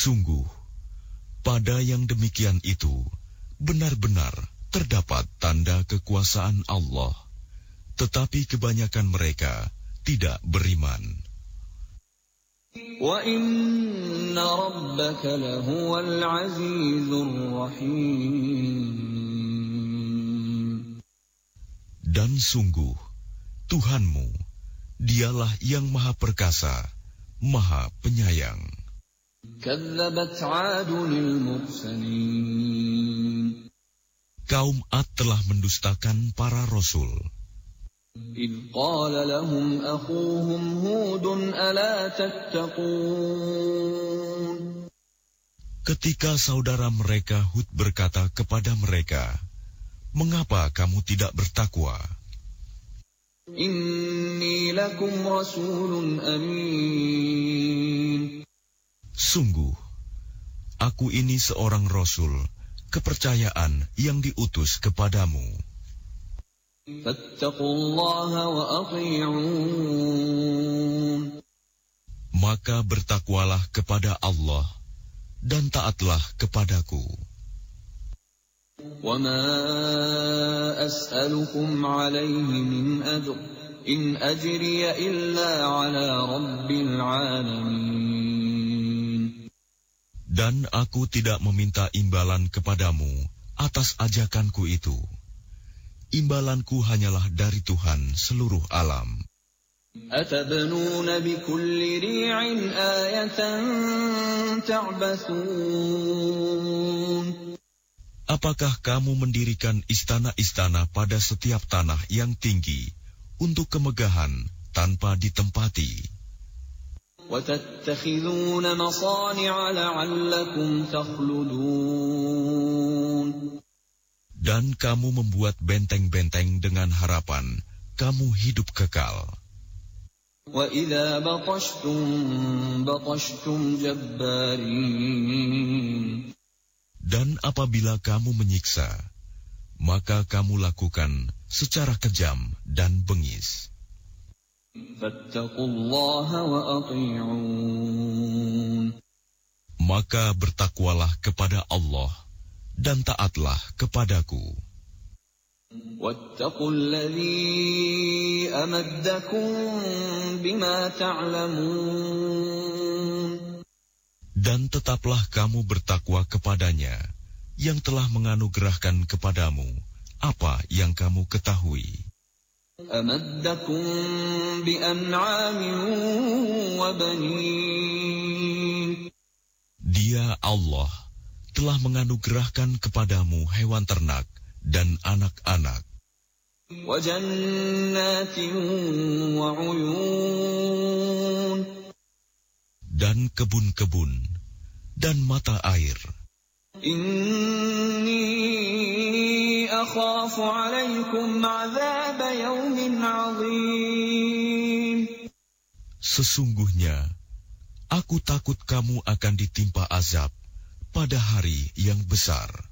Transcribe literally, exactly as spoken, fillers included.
Sungguh, pada yang demikian itu benar-benar terdapat tanda kekuasaan Allah, tetapi kebanyakan mereka tidak beriman. Wa inna rabbaka lahuwal azizur rahim. Dan sungguh, Tuhanmu, dialah yang maha perkasa, maha penyayang. Kadzabat 'adunil mursalin. Kaum Ad telah mendustakan para rasul. إذ قال لهم أخوهم هود ألا تتقون. Ketika saudara mereka Hud berkata kepada mereka, "Mengapa kamu tidak bertakwa? Inni lakum rasulun amin. Sungguh, aku ini seorang rasul, kepercayaan yang diutus kepadamu. Fattaqullaha wa ati'un. Maka bertakwalah kepada Allah dan taatlah kepadaku. Wa ma as'alukum 'alaihi min ajr, in ajriya illa 'ala rabbil 'alamin. Dan aku tidak meminta imbalan kepadamu atas ajakanku itu. Imbalanku hanyalah dari Tuhan seluruh alam. Atabnuna bikulli ri'in ayatan ta'bathun. Apakah kamu mendirikan istana-istana pada setiap tanah yang tinggi untuk kemegahan tanpa ditempati? وَتَتَّخِذُونَ مَصَانِعَ لَعَلَّكُمْ تَخْلُدُونَ. Dan kamu membuat benteng-benteng dengan harapan kamu hidup kekal. وَإِذَا بَطَشْتُمْ بَطَشْتُمْ جَبَّارِينَ. Dan apabila kamu menyiksa, maka kamu lakukan secara kejam dan bengis. Fattaqullaha wa ati'un. Maka bertakwalah kepada Allah dan taatlah kepadaku. Wattaqul ladzi amaddakum bima ta'lamun. Dan tetaplah kamu bertakwa kepadanya yang telah menganugerahkan kepadamu apa yang kamu ketahui. Amaddakum bi an'amin wa banin. Dia Allah telah menganugerahkan kepadamu hewan ternak dan anak-anak. Wa jannatin wa uyun. Dan kebun-kebun dan mata air. Inni akhafu alaikum azab yawmin azim. Sesungguhnya, aku takut kamu akan ditimpa azab pada hari yang besar.